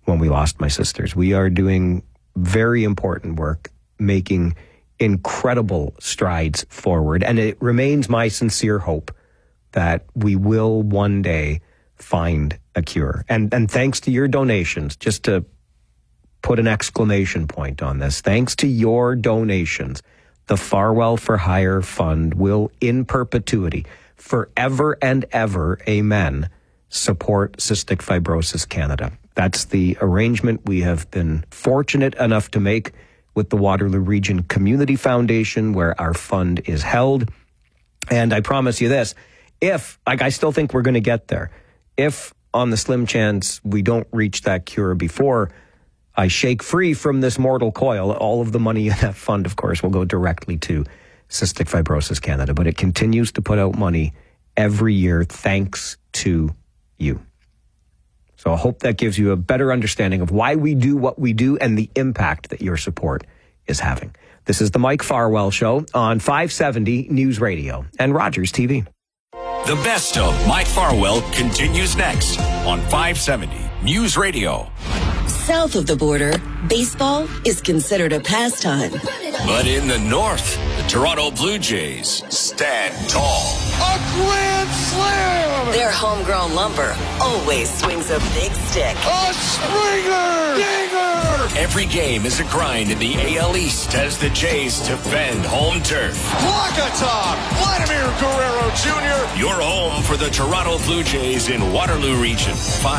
when we lost my sisters. We are doing very important work, making incredible strides forward. And it remains my sincere hope that we will one day find a cure. And thanks to your donations, just to put an exclamation point on this, thanks to your donations, the Farwell for Hire Fund will in perpetuity, forever and ever, amen, support Cystic Fibrosis Canada. That's the arrangement we have been fortunate enough to make with the Waterloo Region Community Foundation, where our fund is held. And I promise you this, I still think we're going to get there. If on the slim chance we don't reach that cure before I shake free from this mortal coil, all of the money in that fund, of course, will go directly to Cystic Fibrosis Canada. But it continues to put out money every year thanks to you. So I hope that gives you a better understanding of why we do what we do and the impact that your support is having. This is the Mike Farwell Show on 570 News Radio and Rogers TV. The best of Mike Farwell continues next on 570 News Radio. South of the border, baseball is considered a pastime. But in the north, the Toronto Blue Jays stand tall. A grand slam! Their homegrown lumber always swings a big stick. A Springer! Dinger! Every game is a grind in the AL East as the Jays defend home turf. Walk-a-top! Vladimir Guerrero Jr. Your home for the Toronto Blue Jays in Waterloo Region.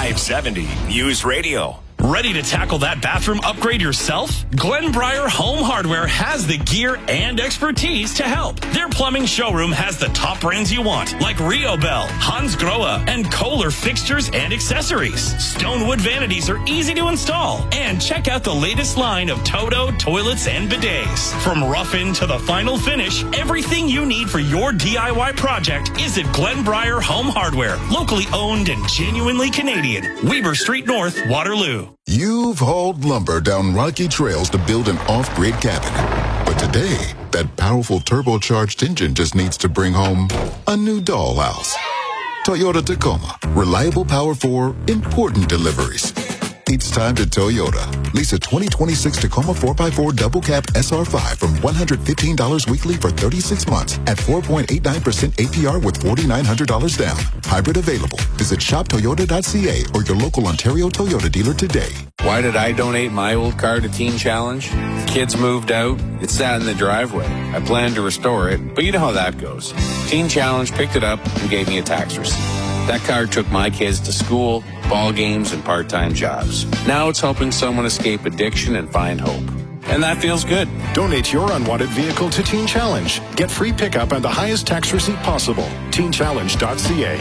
570 News Radio. Ready to tackle that bathroom upgrade yourself? Glenbriar Home Hardware has the gear and expertise to help. Their plumbing showroom has the top brands you want, like Rio Bell, Hans Grohe, and Kohler fixtures and accessories. Stonewood vanities are easy to install. And check out the latest line of Toto toilets and bidets. From rough-in to the final finish, everything you need for your DIY project is at Glenbriar Home Hardware, locally owned and genuinely Canadian. Weber Street North, Waterloo. You've hauled lumber down rocky trails to build an off-grid cabin. But today, that powerful turbocharged engine just needs to bring home a new dollhouse. Toyota Tacoma. Reliable power for important deliveries. It's time to Toyota. Lease a 2026 Tacoma 4x4 double cab SR5 from $115 weekly for 36 months at 4.89% APR with $4,900 down. Hybrid available. Visit shoptoyota.ca or your local Ontario Toyota dealer today. Why did I donate my old car to Teen Challenge? Kids moved out. It sat in the driveway. I planned to restore it, but you know how that goes. Teen Challenge picked it up and gave me a tax receipt. That car took my kids to school, ball games, and part-time jobs. Now it's helping someone escape addiction and find hope. And that feels good. Donate your unwanted vehicle to Teen Challenge. Get free pickup and the highest tax receipt possible. TeenChallenge.ca.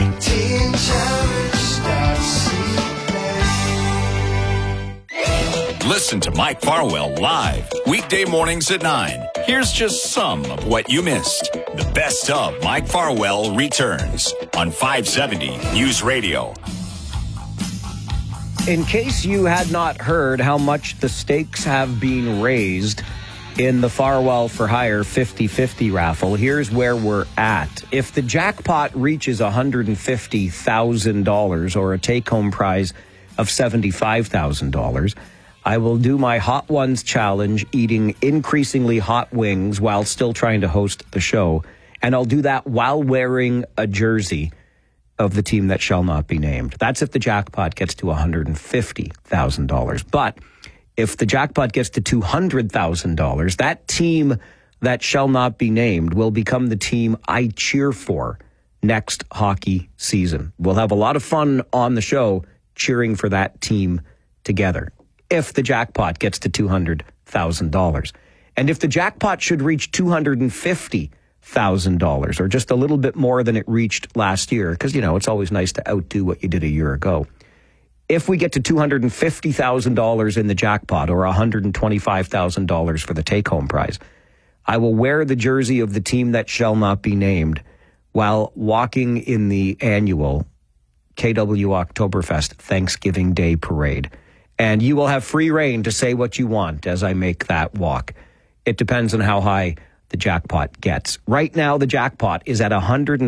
TeenChallenge.ca. Listen to Mike Farwell live, weekday mornings at 9. Here's just some of what you missed. The best of Mike Farwell returns on 570 News Radio. In case you had not heard how much the stakes have been raised in the Farwell for Hire 50-50 raffle, here's where we're at. If the jackpot reaches $150,000 or a take-home prize of $75,000, I will do my Hot Ones challenge, eating increasingly hot wings while still trying to host the show. And I'll do that while wearing a jersey of the team that shall not be named. That's if the jackpot gets to $150,000. But if the jackpot gets to $200,000, that team that shall not be named will become the team I cheer for next hockey season. We'll have a lot of fun on the show cheering for that team together. If the jackpot gets to $200,000. And if the jackpot should reach $250,000 or just a little bit more than it reached last year, because, you know, it's always nice to outdo what you did a year ago. If we get to $250,000 in the jackpot or $125,000 for the take-home prize, I will wear the jersey of the team that shall not be named while walking in the annual KW Oktoberfest Thanksgiving Day Parade. And you will have free reign to say what you want as I make that walk. It depends on how high the jackpot gets. Right now, the jackpot is at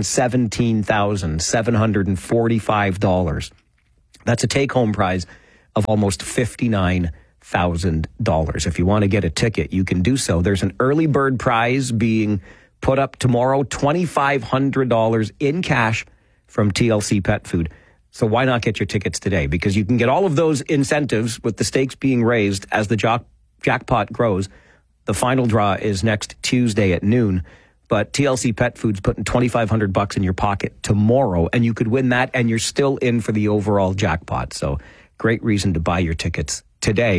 $117,745. That's a take-home prize of almost $59,000. If you want to get a ticket, you can do so. There's an early bird prize being put up tomorrow, $2,500 in cash from TLC Pet Food. So why not get your tickets today? Because you can get all of those incentives with the stakes being raised as the jackpot grows. The final draw is next Tuesday at noon. But TLC Pet Food's putting $2,500 in your pocket tomorrow, and you could win that, and you're still in for the overall jackpot. So great reason to buy your tickets today.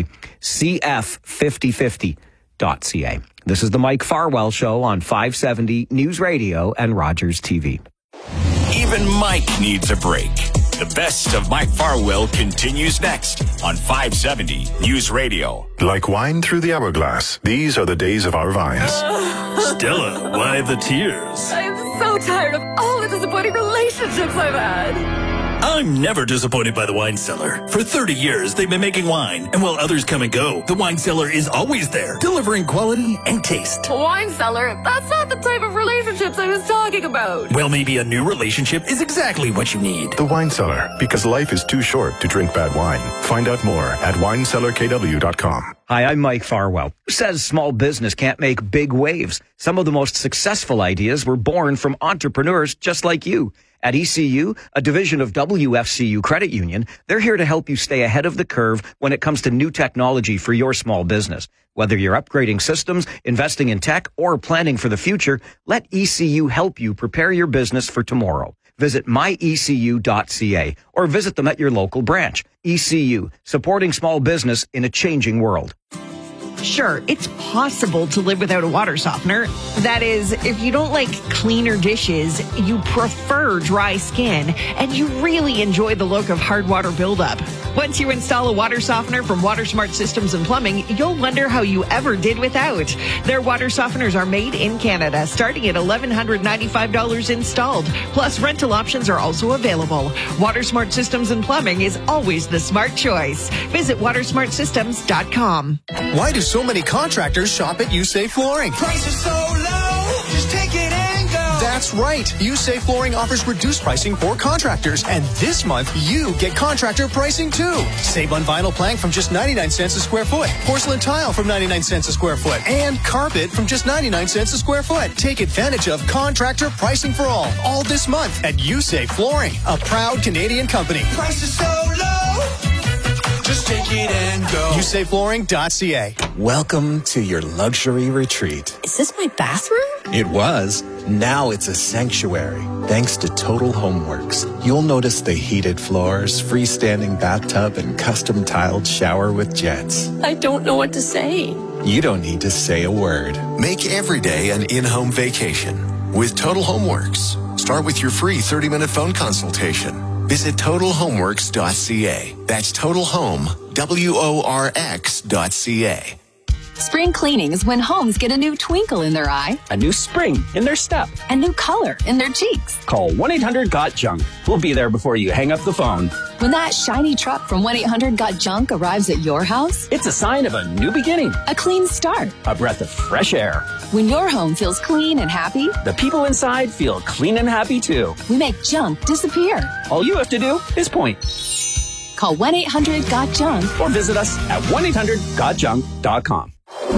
CF5050.ca. This is the Mike Farwell Show on 570 News Radio and Rogers TV. Even Mike needs a break. The best of Mike Farwell continues next on 570 News Radio. Like wine through the hourglass, these are the days of our vines. Stella, why the tears? I'm so tired of all the disappointing relationships I've had. I'm never disappointed by the Wine Cellar. For 30 years, they've been making wine. And while others come and go, the Wine Cellar is always there, delivering quality and taste. Wine cellar? That's not the type of relationships I was talking about. Well, maybe a new relationship is exactly what you need. The Wine Cellar, because life is too short to drink bad wine. Find out more at winecellarkw.com. Hi, I'm Mike Farwell. Who says small business can't make big waves? Some of the most successful ideas were born from entrepreneurs just like you. At ECU, a division of WFCU Credit Union, they're here to help you stay ahead of the curve when it comes to new technology for your small business. Whether you're upgrading systems, investing in tech, or planning for the future, let ECU help you prepare your business for tomorrow. Visit myecu.ca or visit them at your local branch. ECU, supporting small business in a changing world. Sure, it's possible to live without a water softener. That is, if you don't like cleaner dishes, you prefer dry skin, and you really enjoy the look of hard water buildup. Once you install a water softener from WaterSmart Systems and Plumbing, you'll wonder how you ever did without. Their water softeners are made in Canada, starting at $1,195 installed. Plus, rental options are also available. WaterSmart Systems and Plumbing is always the smart choice. Visit watersmartsystems.com. Why do so many contractors shop at USAFE Flooring? Prices so low, just take it and go. That's right. USAFE Flooring offers reduced pricing for contractors. And this month, you get contractor pricing too. Save on vinyl plank from just 99 cents a square foot. Porcelain tile from 99 cents a square foot. And carpet from just 99 cents a square foot. Take advantage of contractor pricing for all this month at USAFE Flooring, a proud Canadian company. Prices so low, just take it and go. USAFEflooring.ca. Welcome to your luxury retreat. Is this my bathroom? It was. Now it's a sanctuary. Thanks to Total Homeworks. You'll notice the heated floors, freestanding bathtub, and custom tiled shower with jets. I don't know what to say. You don't need to say a word. Make every day an in-home vacation with Total Homeworks. Start with your free 30-minute phone consultation. Visit TotalHomeworks.ca. That's TotalHome.ca. Spring cleaning is when homes get a new twinkle in their eye, a new spring in their step, a new color in their cheeks. Call 1-800-GOT-JUNK. We'll be there before you hang up the phone. When that shiny truck from 1-800-GOT-JUNK arrives at your house, it's a sign of a new beginning, a clean start, a breath of fresh air. When your home feels clean and happy, the people inside feel clean and happy too. We make junk disappear. All you have to do is point. Call 1-800-GOT-JUNK or visit us at 1-800-GOT-JUNK.com.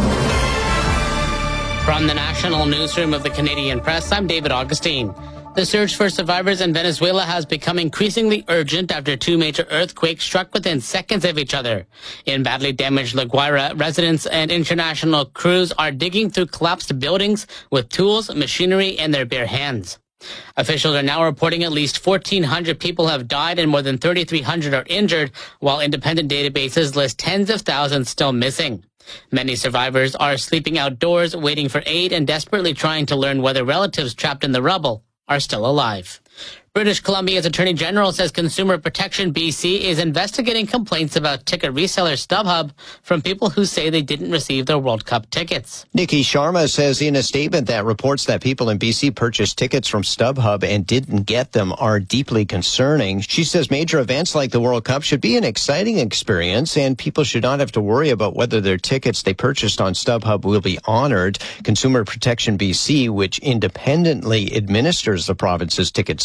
From the National Newsroom of the Canadian Press, I'm David Augustine. The search for survivors in Venezuela has become increasingly urgent after two major earthquakes struck within seconds of each other. In badly damaged La Guaira, residents and international crews are digging through collapsed buildings with tools, machinery, and their bare hands. Officials are now reporting at least 1,400 people have died and more than 3,300 are injured, while independent databases list tens of thousands still missing. Many survivors are sleeping outdoors, waiting for aid, and desperately trying to learn whether relatives trapped in the rubble are still alive. British Columbia's Attorney General says Consumer Protection BC is investigating complaints about ticket reseller StubHub from people who say they didn't receive their World Cup tickets. Nikki Sharma says in a statement that reports that people in BC purchased tickets from StubHub and didn't get them are deeply concerning. She says major events like the World Cup should be an exciting experience and people should not have to worry about whether their tickets they purchased on StubHub will be honored. Consumer Protection BC, which independently administers the province's Ticket Sales Act,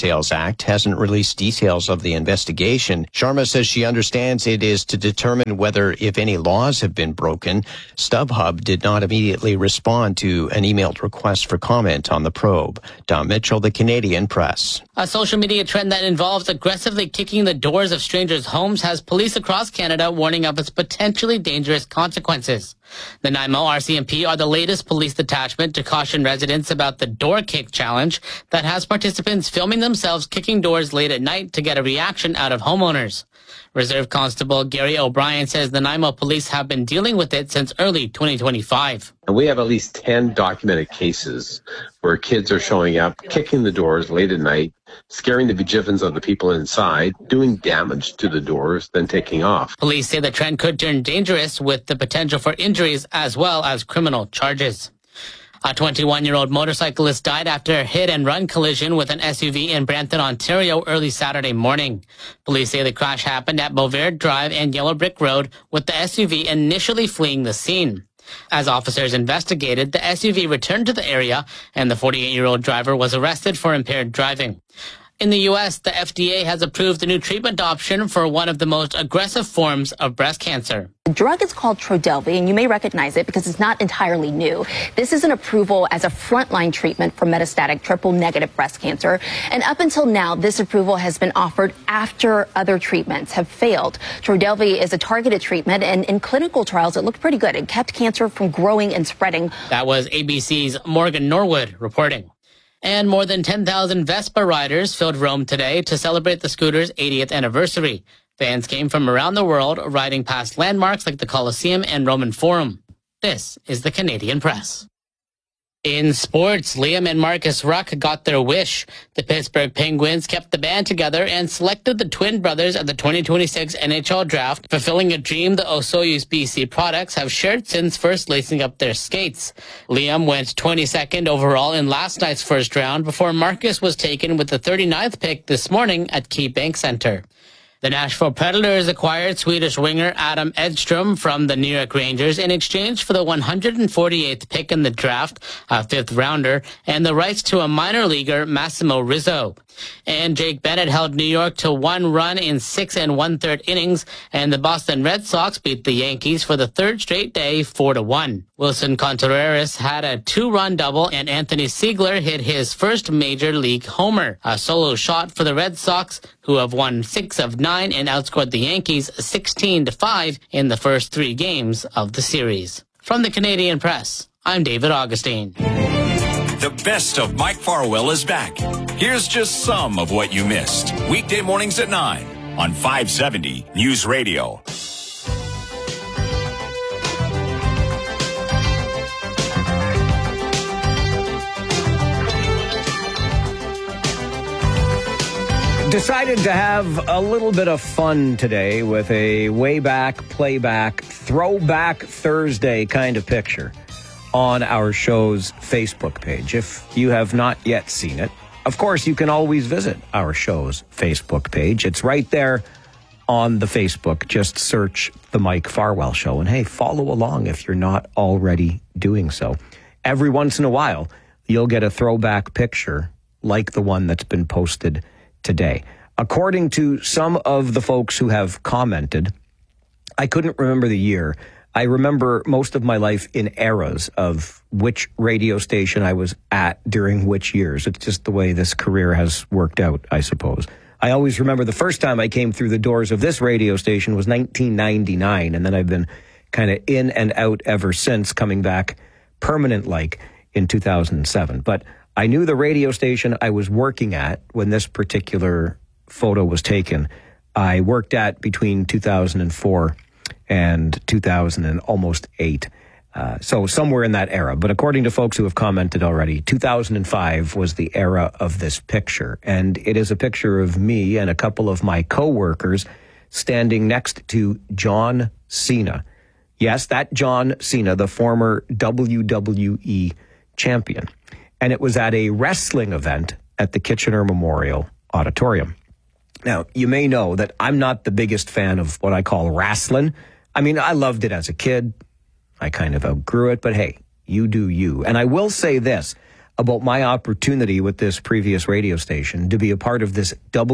Act hasn't released details of the investigation. Sharma says she understands it is to determine whether, if any laws have been broken. StubHub did not immediately respond to an emailed request for comment on the probe. Don Mitchell, The Canadian Press. A social media trend that involves aggressively kicking the doors of strangers' homes has police across Canada warning of its potentially dangerous consequences. The Nanaimo RCMP are the latest police detachment to caution residents about the door kick challenge that has participants filming themselves kicking doors late at night to get a reaction out of homeowners. Reserve Constable Gary O'Brien says the Nanaimo police have been dealing with it since early 2025. And we have at least 10 documented cases where kids are showing up, kicking the doors late at night, scaring the bejeevings of the people inside, doing damage to the doors, then taking off. Police say the trend could turn dangerous with the potential for injuries as well as criminal charges. A 21-year-old motorcyclist died after a hit-and-run collision with an SUV in Brampton, Ontario early Saturday morning. Police say the crash happened at Bovaird Drive and Yellow Brick Road, with the SUV initially fleeing the scene. As officers investigated, the SUV returned to the area and the 48-year-old driver was arrested for impaired driving. In the U.S., the FDA has approved a new treatment option for one of the most aggressive forms of breast cancer. The drug is called Trodelvy, and you may recognize it because it's not entirely new. This is an approval as a frontline treatment for metastatic triple-negative breast cancer. And up until now, this approval has been offered after other treatments have failed. Trodelvy is a targeted treatment, and in clinical trials, it looked pretty good. It kept cancer from growing and spreading. That was ABC's Morgan Norwood reporting. And more than 10,000 Vespa riders filled Rome today to celebrate the scooter's 80th anniversary. Fans came from around the world, riding past landmarks like the Colosseum and Roman Forum. This is the Canadian Press. In sports, Liam and Marcus Ruck got their wish. The Pittsburgh Penguins kept the band together and selected the twin brothers at the 2026 NHL Draft, fulfilling a dream the Osoyoos BC products have shared since first lacing up their skates. Liam went 22nd overall in last night's first round before Marcus was taken with the 39th pick this morning at KeyBank Center. The Nashville Predators acquired Swedish winger Adam Edstrom from the New York Rangers in exchange for the 148th pick in the draft, a fifth-rounder, and the rights to a minor leaguer, Massimo Rizzo. And Jake Bennett held New York to one run in 6 1/3 innings, and the Boston Red Sox beat the Yankees for the third straight day 4-1. Wilson Contreras had a 2-run double, and Anthony Siegler hit his first major league homer, a solo shot for the Red Sox, who have won 6 of 9 and outscored the Yankees 16-5 in the first 3 games of the series. From the Canadian Press, I'm David Augustine. The best of Mike Farwell is back. Here's just some of what you missed. Weekday mornings at 9 on 570 News Radio. Decided to have a little bit of fun today with a way back, playback, throwback Thursday kind of picture on our show's Facebook page. If you have not yet seen it, of course, you can always visit our show's Facebook page. It's right there on the Facebook. Just search The Mike Farwell Show. And hey, follow along if you're not already doing so. Every once in a while, you'll get a throwback picture like the one that's been posted today. According to some of the folks who have commented, I couldn't remember the year. I remember most of my life in eras of which radio station I was at during which years. It's just the way this career has worked out, I suppose. I always remember the first time I came through the doors of this radio station was 1999, and then I've been kind of in and out ever since, coming back permanent-like in 2007. But I knew the radio station I was working at when this particular photo was taken. I worked at between 2004 and 2008. So somewhere in that era. But according to folks who have commented already, 2005 was the era of this picture. And it is a picture of me and a couple of my coworkers standing next to John Cena. Yes, that John Cena, the former WWE champion. And it was at a wrestling event at the Kitchener Memorial Auditorium. Now, you may know that I'm not the biggest fan of what I call wrestling. I mean, I loved it as a kid. I kind of outgrew it, but hey, you do you. And I will say this. about my opportunity with this previous radio station to be a part of this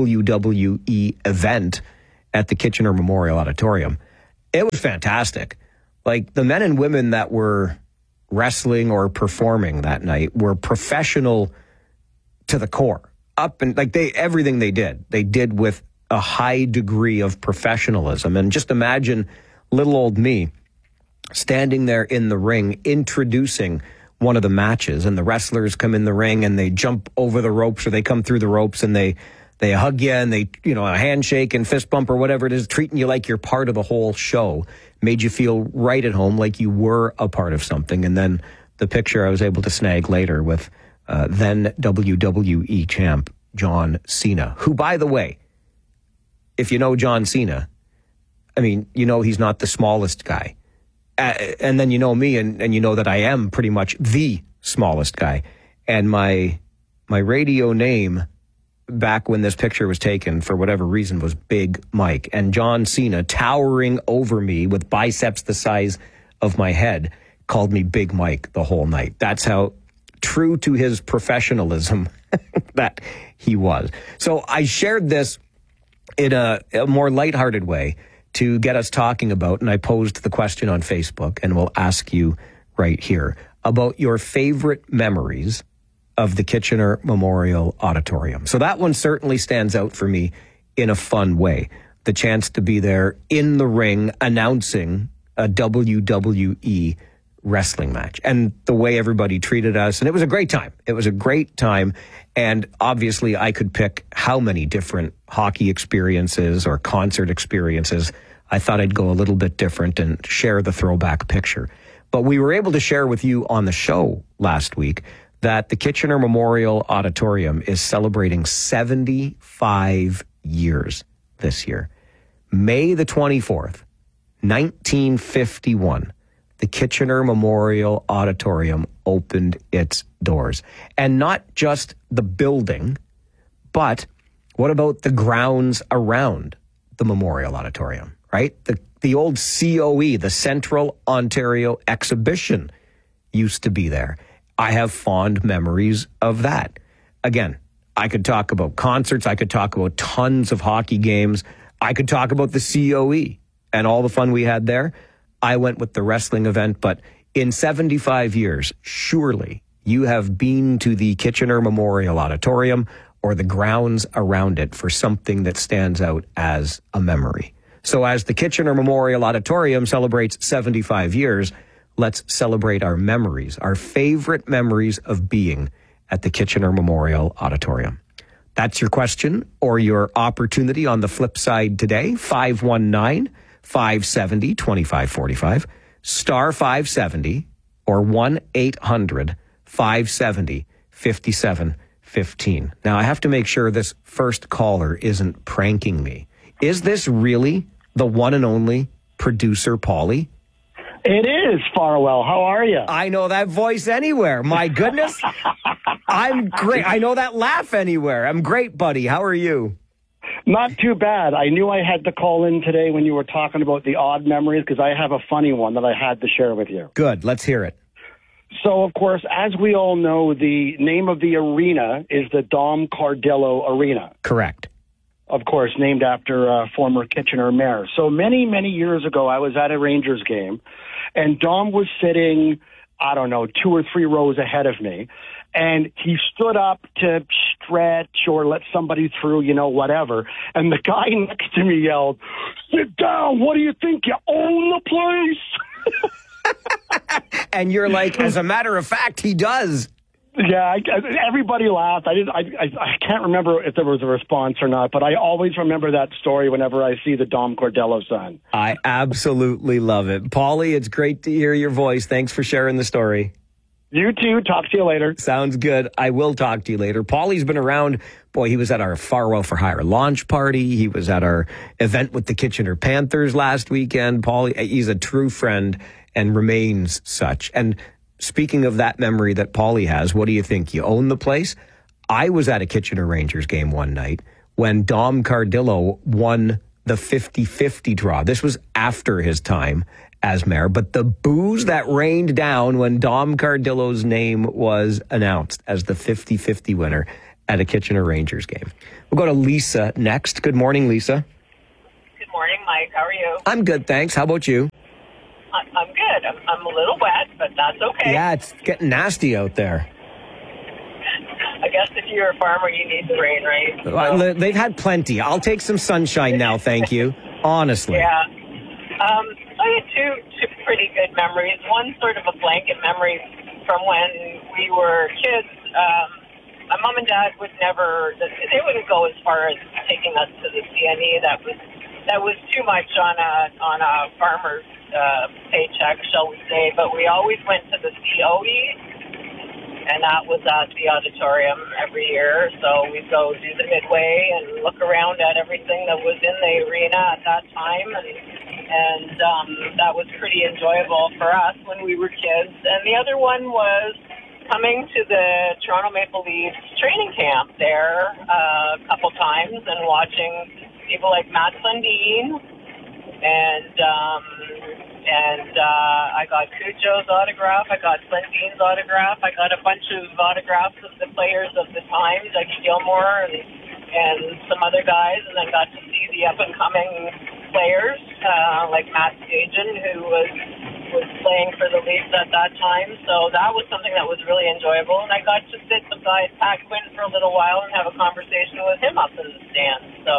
WWE event at the Kitchener Memorial Auditorium. It was fantastic. Like, the men and women that were wrestling or performing that night were professional to the core. Everything they did with a high degree of professionalism. And just imagine little old me standing there in the ring introducing one of the matches, and the wrestlers come in the ring and they jump over the ropes, or they come through the ropes and they hug you and they, a handshake and fist bump or whatever it is, treating you like you're part of the whole show, made you feel right at home, like you were a part of something. And then the picture I was able to snag later with then WWE champ John Cena, who, by the way, if you know John Cena, I mean, he's not the smallest guy. And then you know me, and you know that I am pretty much the smallest guy. And my radio name back when this picture was taken, for whatever reason, was Big Mike. And John Cena, towering over me with biceps the size of my head, called me Big Mike the whole night. That's how true to his professionalism that he was. So I shared this in a more lighthearted way to get us talking about, and I posed the question on Facebook, and we'll ask you right here, about your favorite memories of the Kitchener Memorial Auditorium. So that one certainly stands out for me in a fun way. The chance to be there in the ring announcing a WWE wrestling match, and the way everybody treated us. And it was a great time. It was a great time. And obviously I could pick how many different hockey experiences or concert experiences. I thought I'd go a little bit different and share the throwback picture. But we were able to share with you on the show last week that the Kitchener Memorial Auditorium is celebrating 75 years this year. May the 24th, 1951, the Kitchener Memorial Auditorium opened its doors. And not just the building, but what about the grounds around the Memorial Auditorium, right? The old COE, the Central Ontario Exhibition, used to be there. I have fond memories of that. Again, I could talk about concerts. I could talk about tons of hockey games. I could talk about the COE and all the fun we had there. I went with the wrestling event, but in 75 years, surely you have been to the Kitchener Memorial Auditorium or the grounds around it for something that stands out as a memory. So as the Kitchener Memorial Auditorium celebrates 75 years, let's celebrate our memories, our favorite memories of being at the Kitchener Memorial Auditorium. That's your question or your opportunity on the flip side today. 519-570-2545, star 570, or 1-800-570-5715. Now, I have to make sure this first caller isn't pranking me. Is this really the one and only producer, Paulie? It is, Farwell. How are you? I know that voice anywhere. My goodness. I'm great. I know that laugh anywhere. I'm great, buddy. How are you? Not too bad. I knew I had to call in today when you were talking about the odd memories because I have a funny one that I had to share with you. Good. Let's hear it. So, of course, as we all know, the name of the arena is the Dom Cardillo Arena. Correct. Of course, named after former Kitchener mayor. So many, many years ago, I was at a Rangers game, and Dom was sitting, 2 or 3 rows ahead of me, and he stood up to stretch or let somebody through, whatever, and the guy next to me yelled, "Sit down, what do you think, you own the place?" And you're like, as a matter of fact, he does. Yeah, everybody laughed. I can't remember if there was a response or not, but I always remember that story whenever I see the Dom Cardillo sign. I absolutely love it. Paulie, it's great to hear your voice. Thanks for sharing the story. You too. Talk to you later. Sounds good. I will talk to you later. Paulie's been around. Boy, he was at our Farwell for Hire launch party. He was at our event with the Kitchener Panthers last weekend. Paulie, he's a true friend and remains such. And speaking of that memory that Paulie has, what do you think? You own the place? I was at a Kitchener Rangers game one night when Dom Cardillo won the 50-50 draw. This was after his time as mayor, but the boos that rained down when Dom Cardillo's name was announced as the 50-50 winner at a Kitchener Rangers game. We'll go to Lisa next. Good morning, Lisa. Good morning, Mike. How are you? I'm good, thanks. How about you? I'm good. I'm a little wet, but that's okay. Yeah, it's getting nasty out there. I guess if you're a farmer, you need the rain, right? Well, they've had plenty. I'll take some sunshine now, thank you. Honestly. Yeah. I had two pretty good memories. One sort of a blanket memory from when we were kids. My mom and dad would never, they wouldn't go as far as taking us to the CNE. That was too much on a farmer's paycheck, shall we say. But we always went to the COE. And that was at the auditorium every year. So we'd go do the midway and look around at everything that was in the arena at that time. And that was pretty enjoyable for us when we were kids. And the other one was coming to the Toronto Maple Leafs training camp there a couple times and watching people like Matt Sundin and I got Cujo's autograph. I got Sundin's autograph. I got a bunch of autographs of the players of the time, Dougie Gilmore and some other guys, and then got to see the up-and-coming players like Matt Stajan, who was playing for the Leafs at that time. So that was something that was really enjoyable, and I got to sit beside Pat Quinn for a little while and have a conversation with him up in the stands. So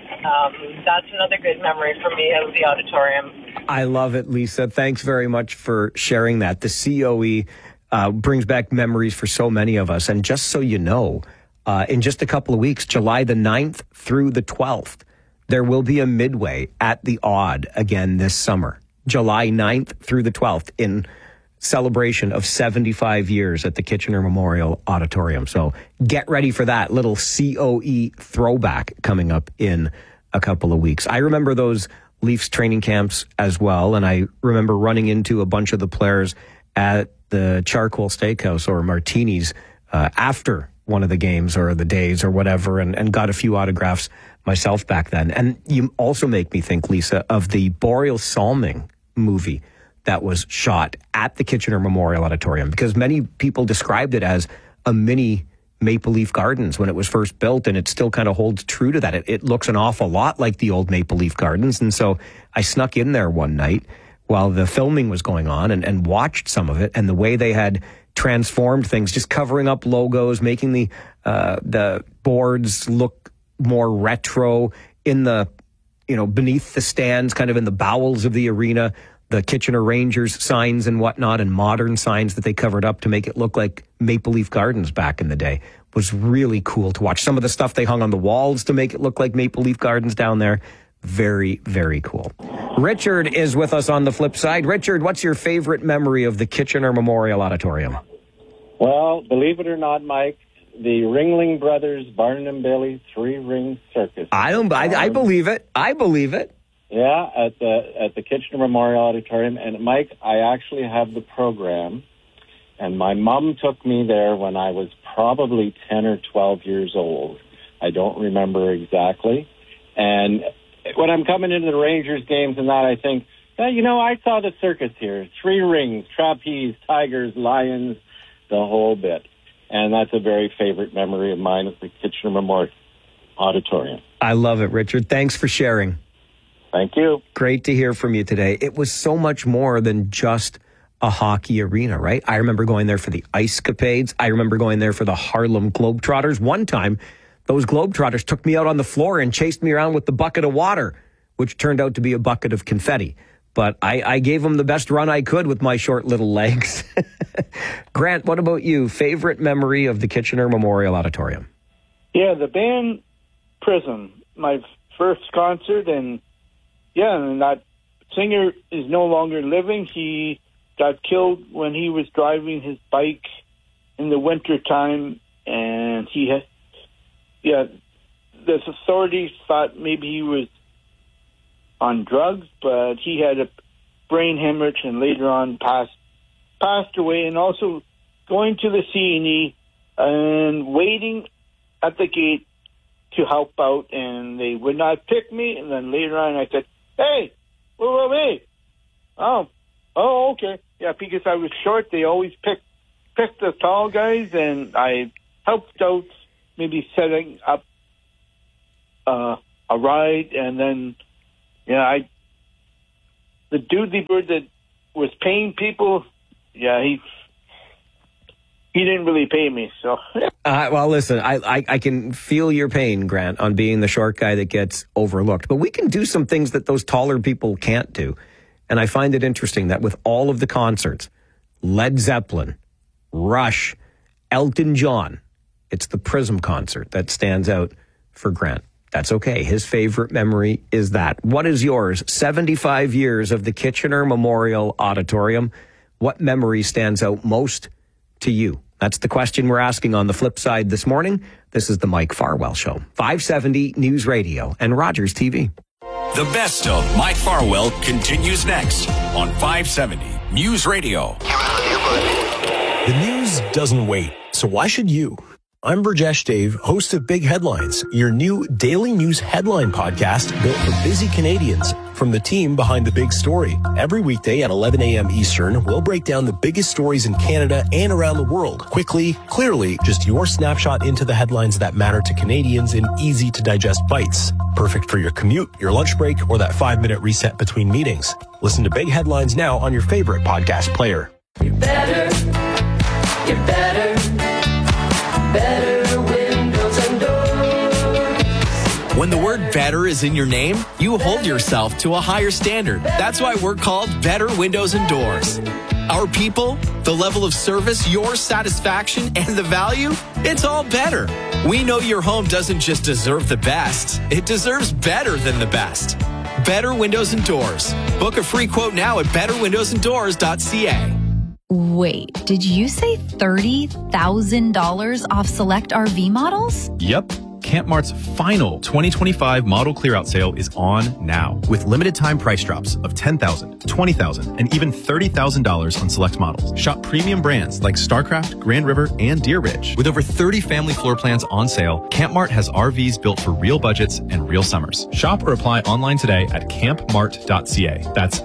that's another good memory for me of the auditorium. I love it, Lisa. Thanks very much for sharing that. The COE brings back memories for so many of us. And just so you know, in just a couple of weeks, July the 9th through the 12th, there will be a midway at the Odd again this summer. July 9th through the 12th in celebration of 75 years at the Kitchener Memorial Auditorium. So get ready for that little COE throwback coming up in a couple of weeks. I remember those Leafs training camps as well, and I remember running into a bunch of the players at the Charcoal Steakhouse or Martini's after one of the games or the days or whatever, and got a few autographs myself back then. And you also make me think, Lisa, of the Boreal Salming movie that was shot at the Kitchener Memorial Auditorium, because many people described it as a mini Maple Leaf Gardens when it was first built, and it still kind of holds true to that. It looks an awful lot like the old Maple Leaf Gardens. And so I snuck in there one night while the filming was going on and watched some of it, and the way they had transformed things, just covering up logos, making the boards look more retro in the, beneath the stands, kind of in the bowels of the arena, the Kitchener Rangers signs and whatnot, and modern signs that they covered up to make it look like Maple Leaf Gardens back in the day, was really cool to watch. Some of the stuff they hung on the walls to make it look like Maple Leaf Gardens down there, very, very cool. Richard is with us on the flip side. Richard, what's your favorite memory of the Kitchener Memorial Auditorium? Well, believe it or not, Mike, the Ringling Brothers Barnum and Bailey three-ring circus. I believe it. I believe it. Yeah, at the Kitchener Memorial Auditorium. And Mike, I actually have the program, and my mom took me there when I was probably 10 or 12 years old. I don't remember exactly. And when I'm coming into the Rangers games and that, I think, I saw the circus here. Three rings, trapeze, tigers, lions, the whole bit. And that's a very favorite memory of mine at the Kitchener Memorial Auditorium. I love it, Richard. Thanks for sharing. Thank you. Great to hear from you today. It was so much more than just a hockey arena, right? I remember going there for the Ice Capades. I remember going there for the Harlem Globetrotters. One time, those Globetrotters took me out on the floor and chased me around with the bucket of water, which turned out to be a bucket of confetti. But I gave them the best run I could with my short little legs. Grant, what about you? Favorite memory of the Kitchener Memorial Auditorium? Yeah, the band Prism, my first concert, and that singer is no longer living. He got killed when he was driving his bike in the wintertime, and the authorities thought maybe he was on drugs, but he had a brain hemorrhage and later on passed away. And also going to the CNE and waiting at the gate to help out, and they would not pick me. And then later on I said, hey, wait. Oh, okay. Yeah, because I was short, they always picked the tall guys, and I helped out maybe setting up a ride, and then, the doodly bird that was paying people, he didn't really pay me, so. Well, listen, I can feel your pain, Grant, on being the short guy that gets overlooked. But we can do some things that those taller people can't do. And I find it interesting that with all of the concerts, Led Zeppelin, Rush, Elton John, it's the Prism concert that stands out for Grant. That's okay. His favorite memory is that. What is yours? 75 years of the Kitchener Memorial Auditorium. What memory stands out most to you? That's the question we're asking on the flip side this morning. This is the Mike Farwell Show. 570 News Radio and Rogers TV. The best of Mike Farwell continues next on 570 News Radio. The news doesn't wait, so why should you? I'm Burjesh Dave, host of Big Headlines, your new daily news headline podcast built for busy Canadians from the team behind the big story. Every weekday at 11 a.m. Eastern, we'll break down the biggest stories in Canada and around the world. Quickly, clearly, just your snapshot into the headlines that matter to Canadians in easy-to-digest bites. Perfect for your commute, your lunch break, or that 5-minute reset between meetings. Listen to Big Headlines now on your favorite podcast player. You're better windows and doors. When the word better is in your name, you hold yourself to a higher standard. That's why we're called Better Windows and Doors. Our people, the level of service, your satisfaction, and the value, it's all better. We know your home doesn't just deserve the best, it deserves better than the best. Better Windows and Doors. Book a free quote now at betterwindowsanddoors.ca. Wait, did you say $30,000 off select RV models? Yep. Campmart's final 2025 model clearout sale is on now with limited time price drops of $10,000, $20,000, and even $30,000 on select models. Shop premium brands like StarCraft, Grand River, and Deer Ridge. With over 30 family floor plans on sale, Campmart has RVs built for real budgets and real summers. Shop or apply online today at campmart.ca. That's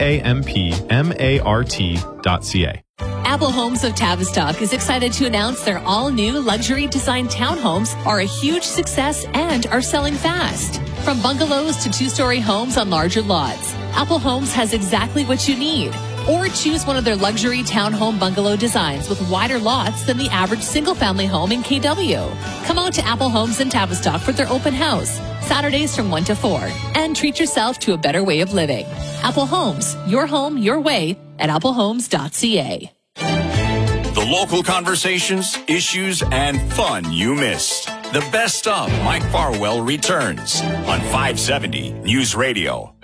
CAMPMART.ca. Apple Homes of Tavistock is excited to announce their all-new luxury design townhomes are a huge success and are selling fast. From bungalows to two-story homes on larger lots, Apple Homes has exactly what you need. Or choose one of their luxury townhome bungalow designs with wider lots than the average single-family home in KW. Come out to Apple Homes in Tavistock for their open house, Saturdays from 1 to 4, and treat yourself to a better way of living. Apple Homes, your home, your way, at applehomes.ca. The local conversations, issues, and fun you missed. The best of Mike Farwell returns on 570 News Radio.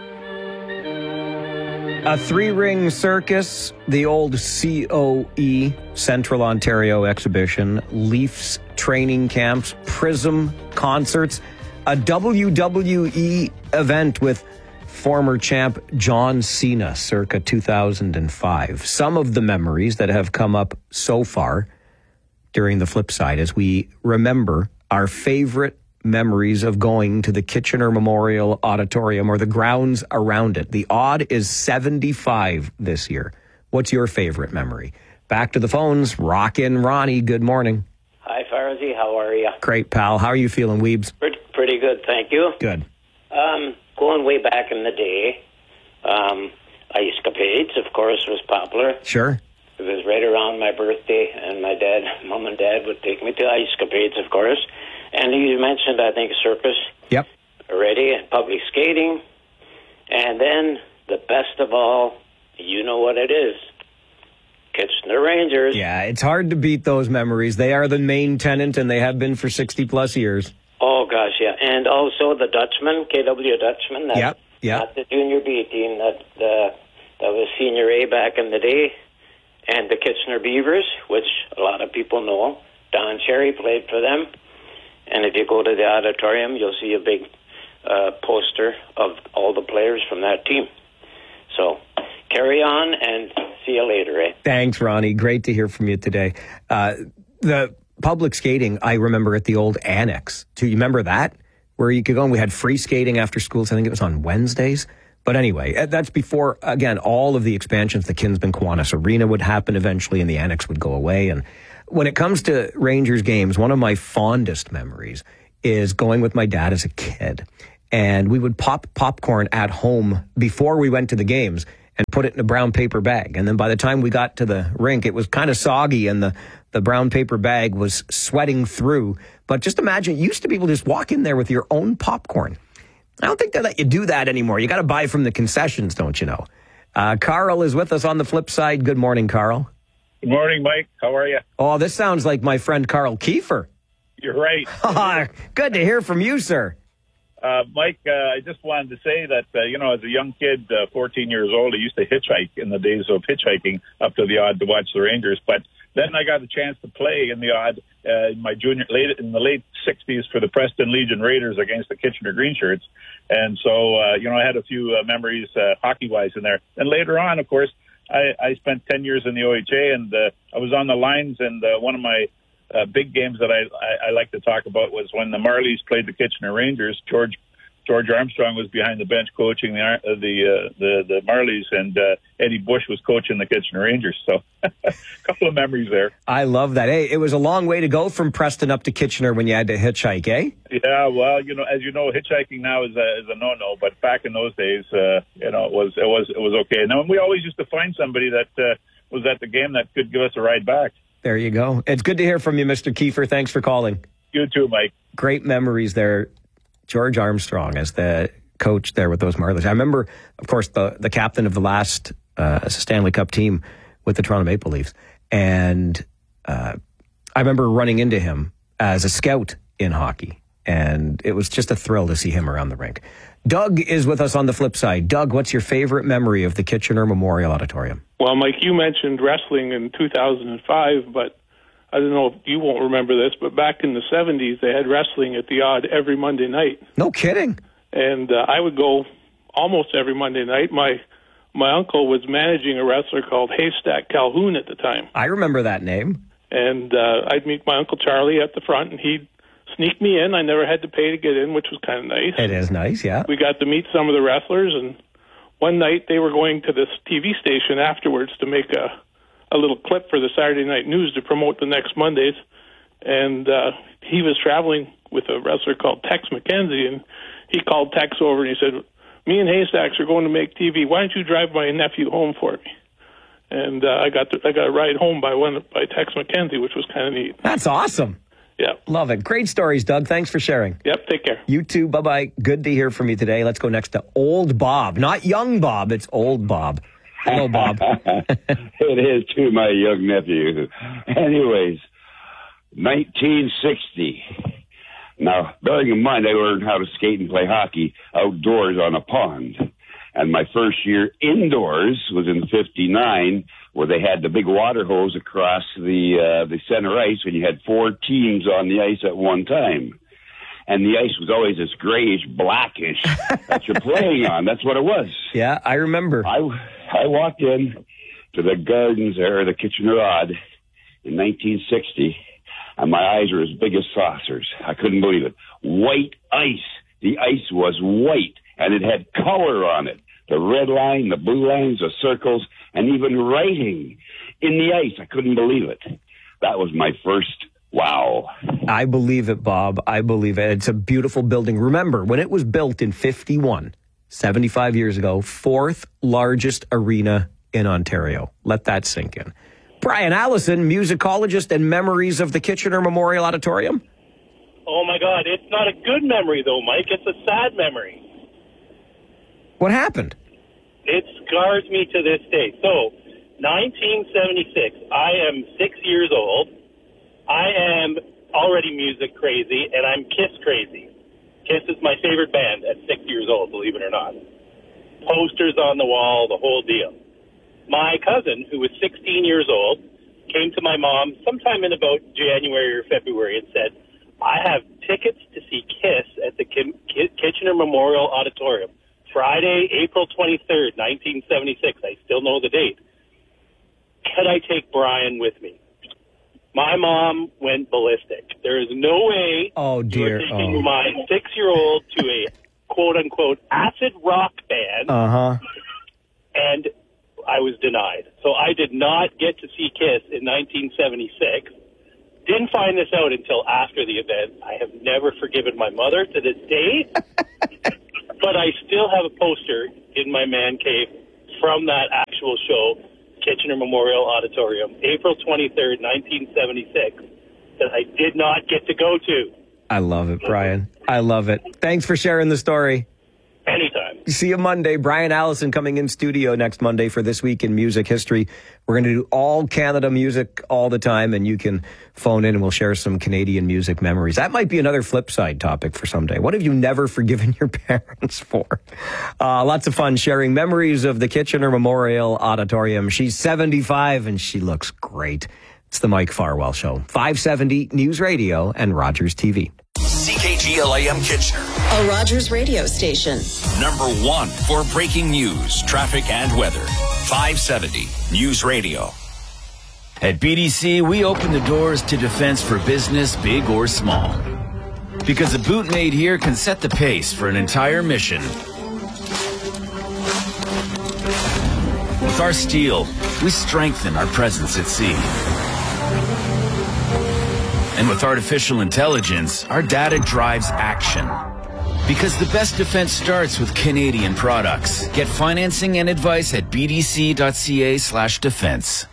A 3-ring circus, the old COE, Central Ontario Exhibition, Leafs training camps, Prism concerts, a WWE event with former champ John Cena circa 2005. Some of the memories that have come up so far during the flip side as we remember our favorite memories of going to the Kitchener Memorial Auditorium or the grounds around it. The odd is 75 this year. What's your favorite memory? Back to the phones. Rockin' Ronnie, good morning. Hi, Farzi. How are you? Great, pal. How are you feeling, Weebs? Pretty good, thank you. Good. Going way back in the day, Ice Capades, of course, was popular. Sure. It was right around my birthday, and my mom and dad would take me to Ice Capades, of course. And you mentioned, I think, circus. Yep. Already, public skating. And then, the best of all, you know what it is. Kitchener Rangers. Yeah, it's hard to beat those memories. They are the main tenant, and they have been for 60-plus years. Oh, gosh, yeah. And also the Dutchman, KW Dutchman. Yep. Not the Junior B team, that was Senior A back in the day. And the Kitchener Beavers, which a lot of people know. Don Cherry played for them. And if you go to the auditorium, you'll see a big poster of all the players from that team. So carry on and see you later, eh? Thanks, Ronnie. Great to hear from you today. The public skating, I remember at the old Annex. Do you remember that? Where you could go and we had free skating after school. So I think it was on Wednesdays. But anyway, that's before, again, all of the expansions. The Kinsman Kiwanis Arena would happen eventually, and the annex would go away. And when it comes to Rangers games, one of my fondest memories is going with my dad as a kid. And we would pop popcorn at home before we went to the games and put it in a brown paper bag. And then by the time we got to the rink, it was kind of soggy and the brown paper bag was sweating through. But just imagine, you used to be able to just walk in there with your own popcorn. I don't think they let you do that anymore. You got to buy from the concessions, don't you know? Carl is with us on the flip side. Good morning, Carl. Good morning, Mike. How are you? Oh, this sounds like my friend Carl Kiefer. You're right. Good to hear from you, sir. Mike, I just wanted to say that, as a young kid, 14 years old, I used to hitchhike in the days of hitchhiking up to the Odd to watch the Rangers. But then I got a chance to play in the Odd in the late 60s for the Preston Legion Raiders against the Kitchener Green Shirts. And so, I had a few memories hockey-wise in there. And later on, of course, I spent 10 years in the OHA, and I was on the lines, and one of my big games that I like to talk about was when the Marlies played the Kitchener Rangers. George Armstrong was behind the bench coaching the Marlies, and Eddie Bush was coaching the Kitchener Rangers. So a couple of memories there. I love that. Hey, it was a long way to go from Preston up to Kitchener when you had to hitchhike, eh? Yeah, well, as you know, hitchhiking now is a no-no, but back in those days, it was okay. And we always used to find somebody that was at the game that could give us a ride back. There you go. It's good to hear from you, Mr. Kiefer. Thanks for calling. You too, Mike. Great memories there. George Armstrong as the coach there with those Marlies. I remember, of course, the captain of the last Stanley Cup team with the Toronto Maple Leafs. And I remember running into him as a scout in hockey. And it was just a thrill to see him around the rink. Doug is with us on the flip side. Doug, what's your favorite memory of the Kitchener Memorial Auditorium? Well, Mike, you mentioned wrestling in 2005, but I don't know if you won't remember this, but back in the 70s, they had wrestling at the Odd every Monday night. No kidding. And I would go almost every Monday night. My uncle was managing a wrestler called Haystack Calhoun at the time. I remember that name. And I'd meet my Uncle Charlie at the front, and he'd sneak me in. I never had to pay to get in, which was kind of nice. It is nice, yeah. We got to meet some of the wrestlers, and one night they were going to this TV station afterwards to make a little clip for the Saturday Night News to promote the next Mondays. And he was traveling with a wrestler called Tex McKenzie, and he called Tex over and he said, "Me and Haystacks are going to make TV. Why don't you drive my nephew home for me?" And I got a ride home by Tex McKenzie, which was kind of neat. That's awesome. Yeah. Love it. Great stories, Doug. Thanks for sharing. Yep, take care. You too. Bye-bye. Good to hear from you today. Let's go next to Old Bob. Not young Bob, it's Old Bob. Hello, Bob. It is to my young nephew. Anyways, 1960. Now, bearing in mind, I learned how to skate and play hockey outdoors on a pond. And my first year indoors was in 59, where they had the big water hose across the center ice, and you had 4 teams on the ice at one time. And the ice was always this grayish, blackish that you're playing on. That's what it was. Yeah, I remember. I walked in to the gardens there, the Kitchener Odd, in 1960, and my eyes were as big as saucers. I couldn't believe it. White ice. The ice was white, and it had color on it. The red line, the blue lines, the circles, and even writing in the ice. I couldn't believe it. That was my first wow. I believe it, Bob. I believe it. It's a beautiful building. Remember, when it was built in 51, 75 years ago, 4th largest arena in Ontario. Let that sink in. Brian Allison, musicologist and memories of the Kitchener Memorial Auditorium. Oh, my God. It's not a good memory, though, Mike. It's a sad memory. What happened? It scars me to this day. So, 1976, I am 6 years old. I am already music crazy, and I'm Kiss crazy. Kiss is my favorite band at 6 years old, believe it or not. Posters on the wall, the whole deal. My cousin, who was 16 years old, came to my mom sometime in about January or February and said, "I have tickets to see Kiss at the Kitchener Memorial Auditorium. Friday, April 23rd, 1976. I still know the date. Could I take Brian with me?" My mom went ballistic. There is no way you're taking my 6-year-old to a quote-unquote acid rock band. And I was denied. So I did not get to see Kiss in 1976. Didn't find this out until after the event. I have never forgiven my mother to this day. But I still have a poster in my man cave from that actual show, Kitchener Memorial Auditorium, April 23rd, 1976, that I did not get to go to. I love it, Brian. I love it. Thanks for sharing the story. Anytime. See you Monday. Brian Allison coming in studio next Monday for This Week in Music History. We're going to do all Canada music all the time, and you can phone in and we'll share some Canadian music memories. That might be another flip side topic for someday. What have you never forgiven your parents for? Lots of fun sharing memories of the Kitchener Memorial Auditorium. She's 75 and she looks great. It's the Mike Farwell Show. 570 News Radio and Rogers TV. CKGL-AM Kitchener, a Rogers radio station. number 1 for breaking news, traffic, and weather. 570 News Radio. At BDC, we open the doors to defense for business, big or small. Because a boot made here can set the pace for an entire mission. With our steel, we strengthen our presence at sea. And with artificial intelligence, our data drives action. Because the best defense starts with Canadian products. Get financing and advice at bdc.ca/defense.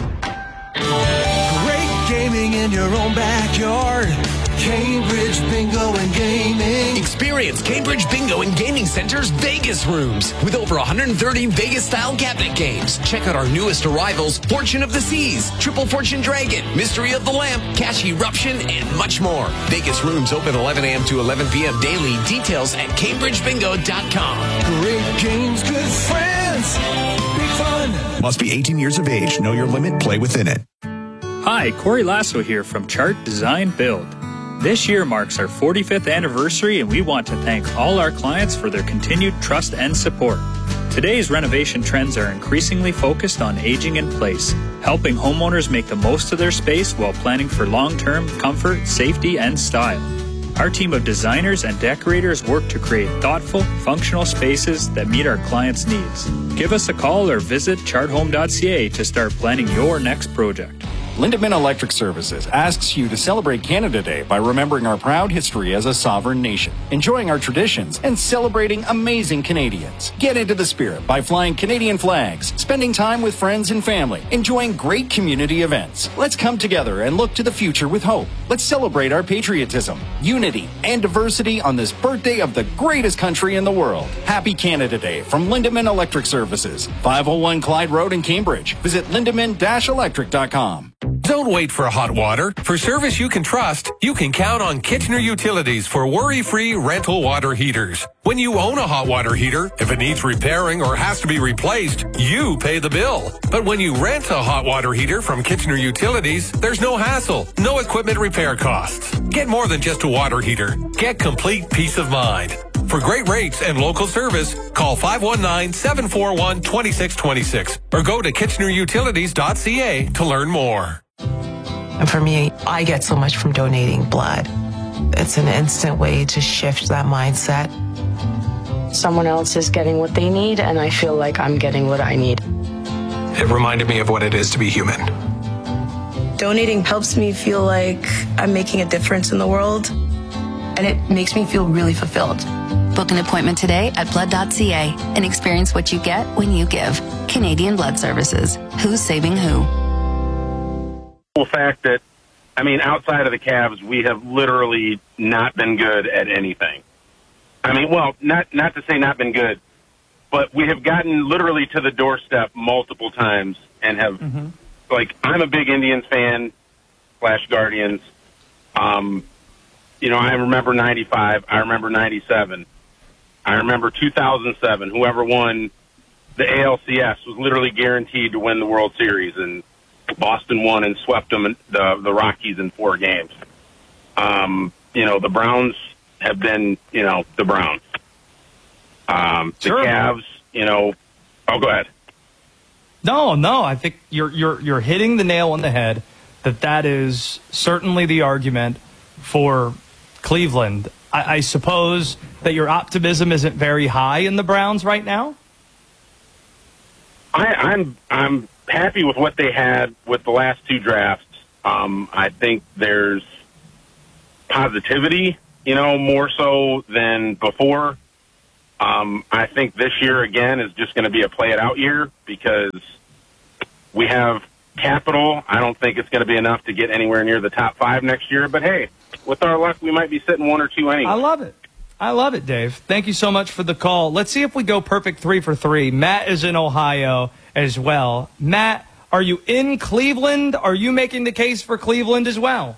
Great gaming in your own backyard. Cambridge Bingo and Gaming. Experience Cambridge Bingo and Gaming Center's Vegas rooms with over 130 Vegas-style cabinet games. Check out our newest arrivals, Fortune of the Seas, Triple Fortune Dragon, Mystery of the Lamp, Cash Eruption, and much more. Vegas rooms open 11 a.m. to 11 p.m. daily. Details at CambridgeBingo.com. Great games, good friends, big fun. Must be 18 years of age. Know your limit. Play within it. Hi, Corey Lasso here from Chart Design Build. This year marks our 45th anniversary, and we want to thank all our clients for their continued trust and support. Today's renovation trends are increasingly focused on aging in place, helping homeowners make the most of their space while planning for long-term comfort, safety, and style. Our team of designers and decorators work to create thoughtful, functional spaces that meet our clients' needs. Give us a call or visit charthome.ca to start planning your next project. Lindemann Electric Services asks you to celebrate Canada Day by remembering our proud history as a sovereign nation, enjoying our traditions, and celebrating amazing Canadians. Get into the spirit by flying Canadian flags, spending time with friends and family, enjoying great community events. Let's come together and look to the future with hope. Let's celebrate our patriotism, unity, and diversity on this birthday of the greatest country in the world. Happy Canada Day from Lindemann Electric Services, 501 Clyde Road in Cambridge. Visit lindemann-electric.com. Don't wait for hot water. For service you can trust, you can count on Kitchener Utilities for worry-free rental water heaters. When you own a hot water heater, if it needs repairing or has to be replaced, you pay the bill. But when you rent a hot water heater from Kitchener Utilities, there's no hassle, no equipment repair costs. Get more than just a water heater. Get complete peace of mind. For great rates and local service, call 519-741-2626 or go to kitchenerutilities.ca to learn more. And for me, I get so much from donating blood. It's an instant way to shift that mindset. Someone else is getting what they need, and I feel like I'm getting what I need. It reminded me of what it is to be human. Donating helps me feel like I'm making a difference in the world, and it makes me feel really fulfilled. Book an appointment today at blood.ca and experience what you get when you give. Canadian Blood Services. Who's saving who? The fact that, I mean, outside of the Cavs, we have literally not been good at anything. I mean, well, not to say not been good, but we have gotten literally to the doorstep multiple times and have, like, I'm a big Indians fan, / Guardians. You know, I remember 95. I remember 97. I remember 2007. Whoever won the ALCS was literally guaranteed to win the World Series, and Boston won and swept them, the Rockies, in 4 games. You know, the Browns have been, you know, the Browns. The Cavs, you know. Oh, go ahead. No, I think you're hitting the nail on the head. That is certainly the argument for Cleveland. I suppose that your optimism isn't very high in the Browns right now? I'm happy with what they had with the last two drafts. I think there's positivity, more so than before. I think this year, again, is just going to be a play-it-out year because we have capital. I don't think it's going to be enough to get anywhere near the top 5 next year. But, hey, with our luck, we might be sitting 1 or 2 anyway. I love it, Dave. Thank you so much for the call. Let's see if we go perfect 3 for 3. Matt is in Ohio as well. Matt, are you in Cleveland? Are you making the case for Cleveland as well?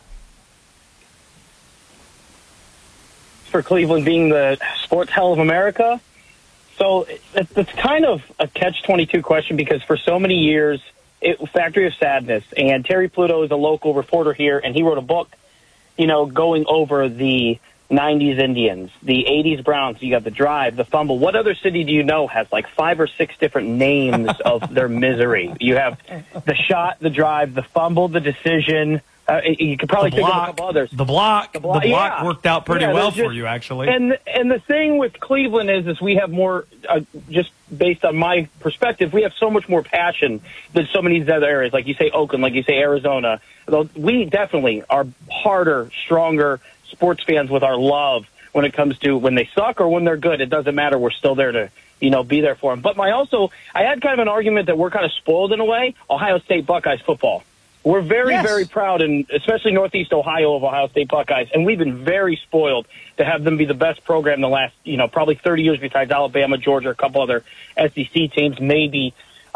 For Cleveland being the sports hell of America? So it's kind of a catch-22 question because for so many years, Factory of Sadness, and Terry Pluto is a local reporter here, and he wrote a book, going over the 90s Indians, the 80s Browns. You got the drive, the fumble. What other city do you know has like 5 or 6 different names of their misery? You have the shot, the drive, the fumble, the decision. You could probably think of a couple others. The block worked out pretty well for you, actually. And the thing with Cleveland is we have more, just based on my perspective, we have so much more passion than so many of these other areas. Like you say Oakland, like you say Arizona. We definitely are harder, stronger sports fans with our love when it comes to when they suck or when they're good. It doesn't matter. We're still there to, be there for them. But I had kind of an argument that we're kind of spoiled in a way. Ohio State Buckeyes football. We're very, very proud, and especially Northeast Ohio, of Ohio State Buckeyes, and we've been very spoiled to have them be the best program in the last, probably 30 years besides Alabama, Georgia, a couple other SEC teams, maybe.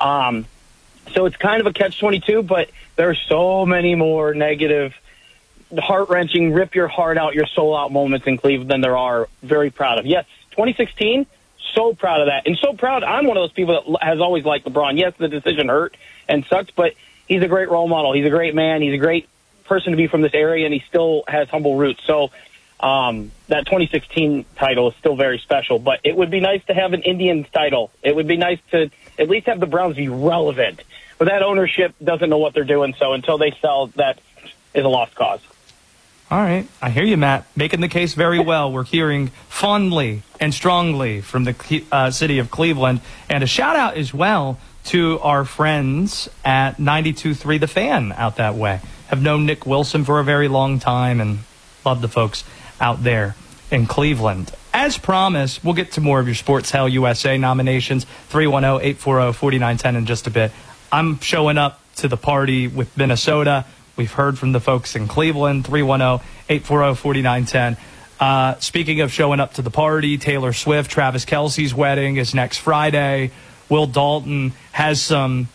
So it's kind of a catch-22, but there are so many more negative, heart-wrenching, rip your heart out, your soul out moments in Cleveland than there are very proud of. Yes, 2016, so proud of that. And so proud, I'm one of those people that has always liked LeBron. Yes, the decision hurt and sucked, but he's a great role model. He's a great man. He's a great person to be from this area, and he still has humble roots. So that 2016 title is still very special, but it would be nice to have an Indians title. It would be nice to at least have the Browns be relevant. But that ownership doesn't know what they're doing, so until they sell, that is a lost cause. All right. I hear you, Matt. Making the case very well. We're hearing fondly and strongly from the city of Cleveland. And a shout-out as well to our friends at 92.3 The Fan out that way. Have known Nick Wilson for a very long time and love the folks out there in Cleveland. As promised, we'll get to more of your Sports Hell USA nominations, 310-840-4910 in just a bit. I'm showing up to the party with Minnesota. We've heard from the folks in Cleveland, 310-840-4910. Speaking of showing up to the party, Taylor Swift, Travis Kelce's wedding is next Friday. Will Dalton has some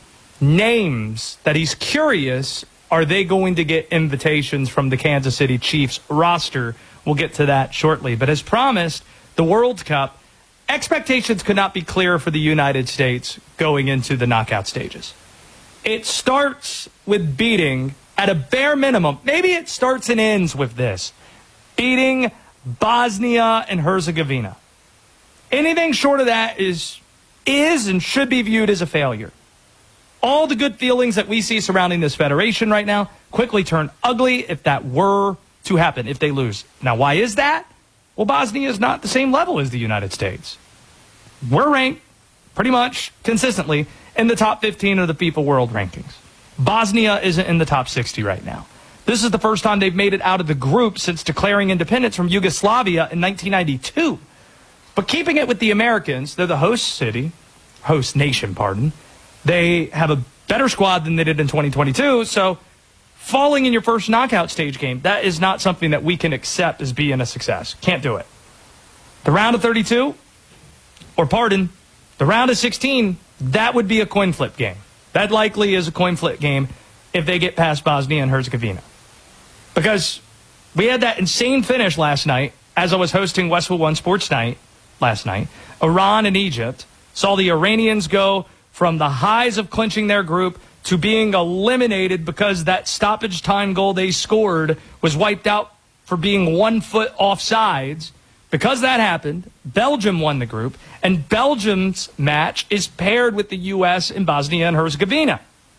names that he's curious, are they going to get invitations from the Kansas City Chiefs roster? We'll get to that shortly. But as promised, the World Cup, expectations could not be clearer for the United States going into the knockout stages. It starts with beating, at a bare minimum, maybe it starts and ends with this, beating Bosnia and Herzegovina. Anything short of that is and should be viewed as a failure. All the good feelings that we see surrounding this federation right now quickly turn ugly if that were to happen, if they lose. Now, why is that? Well, Bosnia is not the same level as the United States. We're ranked pretty much consistently in the top 15 of the FIFA World Rankings. Bosnia isn't in the top 60 right now. This is the first time they've made it out of the group since declaring independence from Yugoslavia in 1992. But keeping it with the Americans, they're the host nation. They have a better squad than they did in 2022, so falling in your first knockout stage game, that is not something that we can accept as being a success. Can't do it. The round of 32, the round of 16, that would be a coin flip game. That likely is a coin flip game if they get past Bosnia and Herzegovina. Because we had that insane finish last night as I was hosting Westwood One Sports Night last night. Iran and Egypt saw the Iranians go from the highs of clinching their group to being eliminated because that stoppage time goal they scored was wiped out for being 1 foot offsides. Because that happened, Belgium won the group, and Belgium's match is paired with the U.S. and Bosnia and Herzegovina.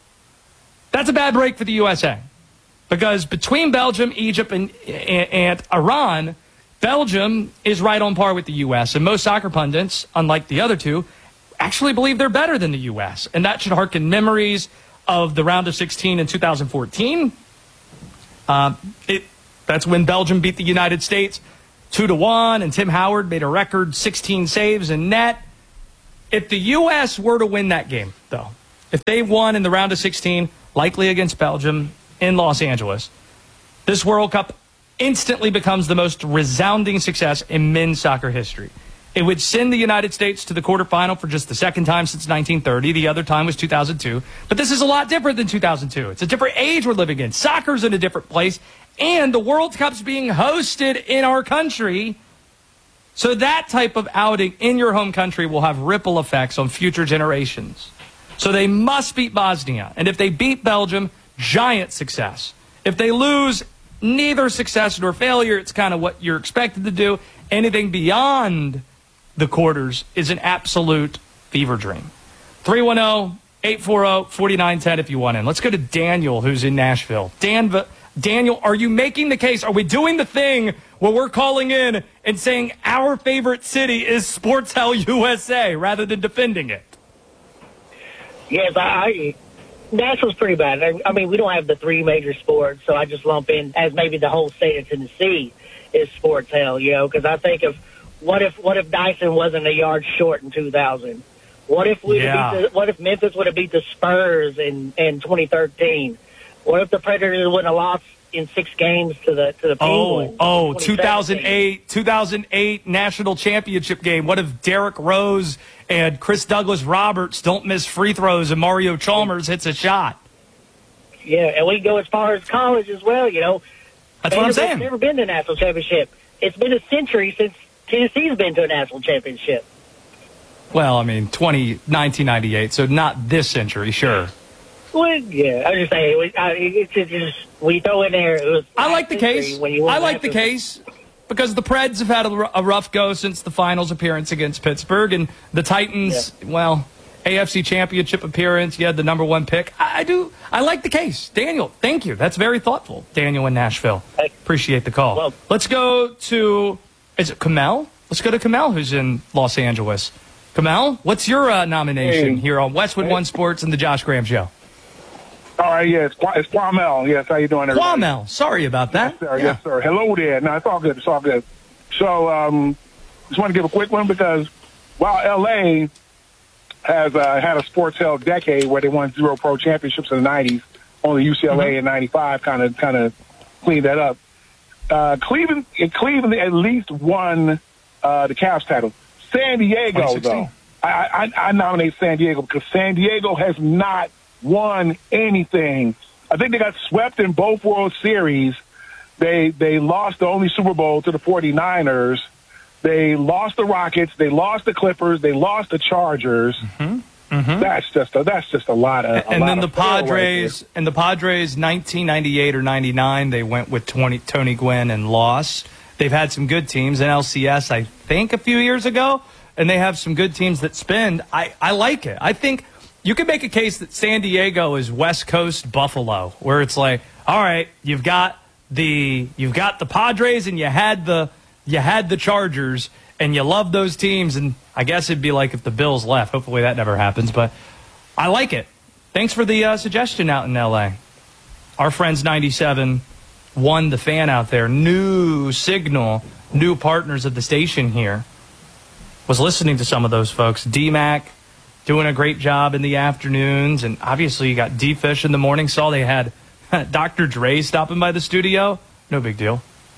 That's a bad break for the USA, because between Belgium, Egypt, and Iran, Belgium is right on par with the U.S., and most soccer pundits, unlike the other two, actually believe they're better than the U.S., and that should harken memories of the round of 16 in 2014. That's when Belgium beat the United States 2-1, and Tim Howard made a record 16 saves in net. If the U.S. were to win that game, though, if they won in the round of 16, likely against Belgium in Los Angeles, this World Cup instantly becomes the most resounding success in men's soccer history. It would send the United States to the quarterfinal for just the second time since 1930. The other time was 2002. But this is a lot different than 2002. It's a different age we're living in. Soccer's in a different place. And the World Cup's being hosted in our country. So that type of outing in your home country will have ripple effects on future generations. So they must beat Bosnia. And if they beat Belgium, giant success. If they lose, neither success nor failure. It's kind of what you're expected to do. Anything beyond the quarters is an absolute fever dream. 310-840-4910 if you want in. Let's go to Daniel, who's in Nashville. Daniel, are you making the case? Are we doing the thing where we're calling in and saying our favorite city is Sports Hell USA rather than defending it? Yes, Nashville's pretty bad. I mean, we don't have the three major sports, so I just lump in as maybe the whole state of Tennessee is sports hell, because I think of what if Dyson wasn't a yard short in 2000? What if what if Memphis would have beat the Spurs in 2013? What if the Predators wouldn't have lost in 6 games to the Penguins? 2008 national championship game. What if Derrick Rose and Chris Douglas Roberts don't miss free throws and Mario Chalmers hits a shot? Yeah, and we go as far as college as well, That's what I'm saying. Never been to a national championship. It's been a century since Tennessee's been to a national championship. Well, I mean, 1998, so not this century, sure. Well, yeah, I was just saying, it's just, we throw in there. I like the case. I like the case because the Preds have had a rough go since the finals appearance against Pittsburgh, and the Titans, AFC championship appearance, you had the number 1 pick. I like the case. Daniel, thank you. That's very thoughtful. Daniel in Nashville. Appreciate the call. Well, let's go to, is it Kamel? Let's go to Kamel, who's in Los Angeles. Kamel, what's your nomination here on Westwood One Sports and the Josh Graham Show? All right, it's Quamel. Yes, how you doing, everybody? Quamel, sorry about that. Yes, sir. Yeah. Yes, sir. Hello there. No, it's all good. It's all good. So, just want to give a quick one because while L.A. has had a sports hell decade where they won 0 pro championships in the 90s, only UCLA in 95 kind of cleaned that up. Cleveland at least won the Cavs title. San Diego, though, I nominate San Diego because San Diego has not won anything. I think they got swept in both World Series. They lost the only Super Bowl to the 49ers. They lost the Rockets. They lost the Clippers. They lost the Chargers. That's just a lot of. And then the Padres and the Padres, 1998 or 99, they went with Tony Gwynn and lost. They've had some good teams in LCS, I think, a few years ago, and they have some good teams that spend. I like it. I think you can make a case that San Diego is West Coast Buffalo, where it's like, all right, you've got the Padres and you had the Chargers, and you love those teams, and I guess it'd be like if the Bills left. Hopefully that never happens, but I like it. Thanks for the suggestion out in L.A. Our friends 97 won the fan out there. New signal, new partners of the station here. Was listening to some of those folks. D-Mac doing a great job in the afternoons, and obviously you got D-Fish in the morning. Saw they had Dr. Dre stopping by the studio. No big deal.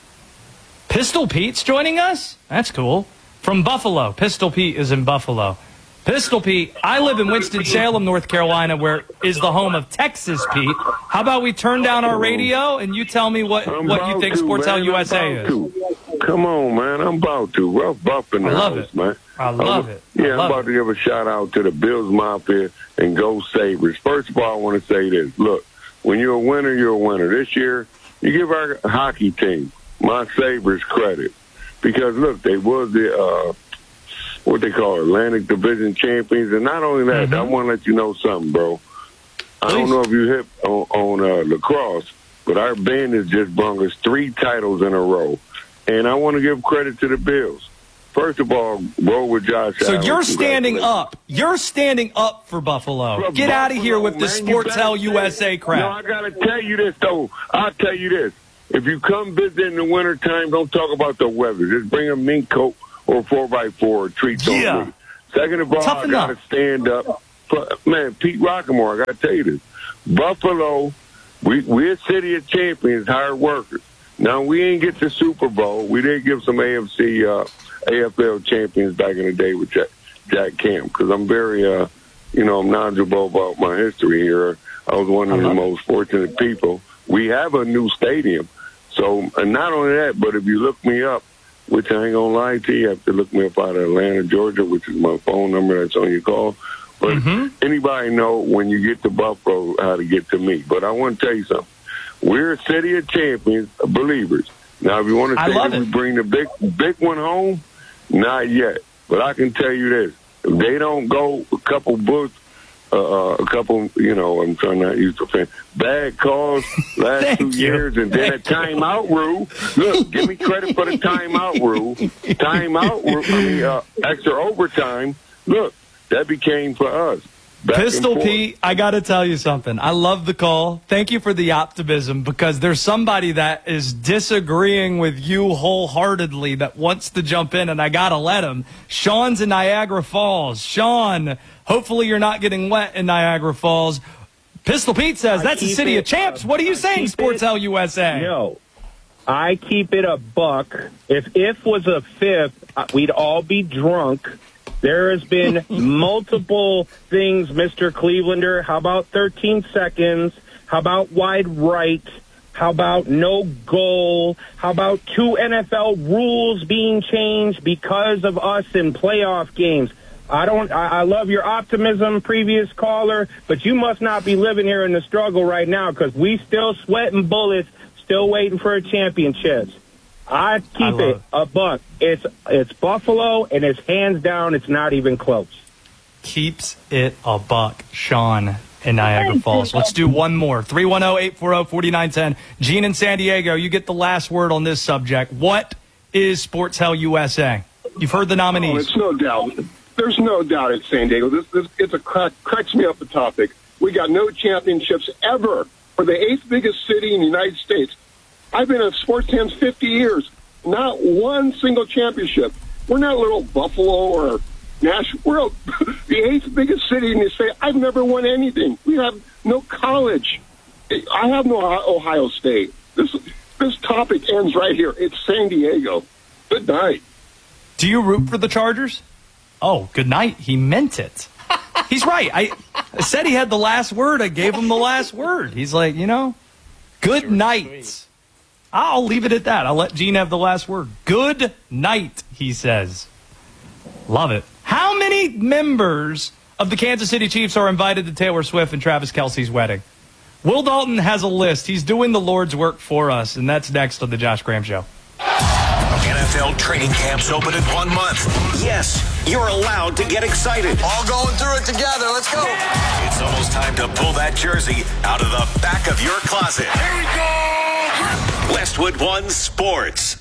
Pistol Pete's joining us? That's cool. From Buffalo. Pistol Pete is in Buffalo. Pistol Pete, I live in Winston-Salem, North Carolina, where is the home of Texas Pete. How about we turn down our radio and you tell me what you think Sports Hell USA is? Come on, man. I'm about to. Rough Buff in the house, man. I love it. Yeah, I'm about to give a shout-out to the Bills Mafia and Go Sabres. First of all, I want to say this. Look, when you're a winner, you're a winner. This year, you give our hockey team, my Sabres, credit. Because, look, they was the what they call Atlantic Division champions. And not only that, I want to let you know something, bro. I don't know if you hit on lacrosse, but our band has just brought us 3 titles in a row. And I want to give credit to the Bills. First of all, roll with Josh So Allen. you're standing up. You're standing up for Buffalo. Get out of here with the Sports Hell USA crap. No, I got to tell you this, though. I'll tell you this. If you come visit in the wintertime, don't talk about the weather. Just bring a mink coat or a 4x4 or treats on me. Second of all, I got to stand up. Man, Pete Rockmore, I got to tell you this. Buffalo, we're a city of champions, hard workers. Now, we ain't get the Super Bowl. We did give some AFL champions back in the day with Jack Camp, because I'm very, I'm knowledgeable about my history here. I was one of the most fortunate people. We have a new stadium. So, and not only that, but if you look me up, which I ain't going to lie to you, you have to look me up out of Atlanta, Georgia, which is my phone number that's on your call. But anybody know when you get to Buffalo how to get to me. But I want to tell you something. We're a city of champions, believers. Now, if you want to say that we bring the big one home, not yet. But I can tell you this. If they don't go a couple, I'm trying not to use the fan, bad calls last 2 years, and then a timeout rule. Look, give me credit for the timeout rule. Extra overtime. Look, that became for us. Pistol Pete, I got to tell you something. I love the call. Thank you for the optimism, because there's somebody that is disagreeing with you wholeheartedly that wants to jump in, and I got to let him. Sean's in Niagara Falls. Sean, hopefully you're not getting wet in Niagara Falls. Pistol Pete says that's a city of champs. What are you saying, Sports Hell USA? No, I keep it a buck. If was a fifth, we'd all be drunk. There has been multiple things, Mr. Clevelander. How about 13 seconds? How about wide right? How about no goal? How about 2 NFL rules being changed because of us in playoff games? I love your optimism, previous caller, but you must not be living here in the struggle right now, because we still sweating bullets, still waiting for a championship. I keep it a buck. It's Buffalo, and it's hands down. It's not even close. Keeps it a buck, Sean in Niagara Falls. Let's do one more. 310-840-4910. Gene in San Diego, you get the last word on this subject. What is Sports Hell USA? You've heard the nominees. Oh, it's no doubt. There's no doubt it's San Diego. Cracks me up the topic. We got no championships ever for the 8th biggest city in the United States. I've been a sports fan 50 years. Not one single championship. We're not little Buffalo or Nashville. We're the 8th biggest city in the state. I've never won anything. We have no college. I have no Ohio State. This topic ends right here. It's San Diego. Good night. Do you root for the Chargers? Oh, good night. He meant it. He's right. I said he had the last word. I gave him the last word. He's like, good night. I'll leave it at that. I'll let Gene have the last word. Good night, he says. Love it. How many members of the Kansas City Chiefs are invited to Taylor Swift and Travis Kelce's wedding? Will Dalton has a list. He's doing the Lord's work for us, and that's next on the Josh Graham Show. NFL training camps open in 1 month. Yes, you're allowed to get excited. All going through it together. Let's go. It's almost time to pull that jersey out of the back of your closet. Here we go. Westwood One Sports.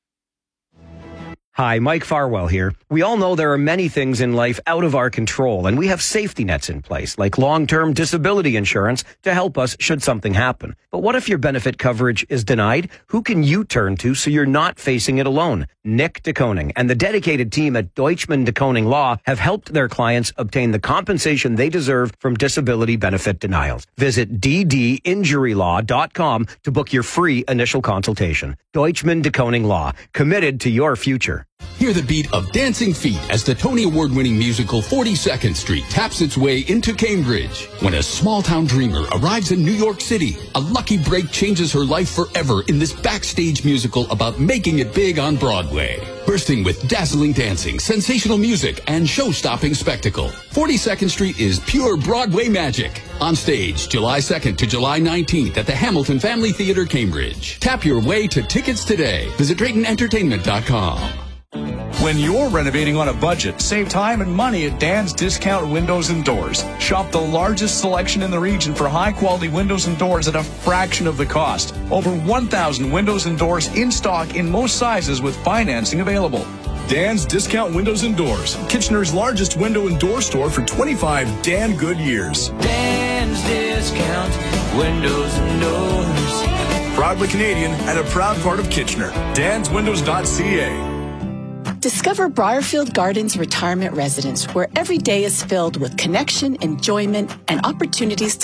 Hi, Mike Farwell here. We all know there are many things in life out of our control, and we have safety nets in place, like long-term disability insurance, to help us should something happen. But what if your benefit coverage is denied? Who can you turn to so you're not facing it alone? Nick DeKoning and the dedicated team at Deutschman DeKoning Law have helped their clients obtain the compensation they deserve from disability benefit denials. Visit ddinjurylaw.com to book your free initial consultation. Deutschman DeKoning Law, committed to your future. Hear the beat of dancing feet as the Tony Award-winning musical 42nd Street taps its way into Cambridge. When a small-town dreamer arrives in New York City, a lucky break changes her life forever in this backstage musical about making it big on Broadway. Bursting with dazzling dancing, sensational music, and show-stopping spectacle, 42nd Street is pure Broadway magic. On stage, July 2nd to July 19th at the Hamilton Family Theater, Cambridge. Tap your way to tickets today. Visit DraytonEntertainment.com. When you're renovating on a budget, save time and money at Dan's Discount Windows and Doors. Shop the largest selection in the region for high-quality windows and doors at a fraction of the cost. Over 1,000 windows and doors in stock in most sizes with financing available. Dan's Discount Windows and Doors, Kitchener's largest window and door store for 25 Dan good years. Dan's Discount Windows and Doors. Proudly Canadian and a proud part of Kitchener. DansWindows.ca. Discover Briarfield Gardens Retirement Residence, where every day is filled with connection, enjoyment, and opportunities to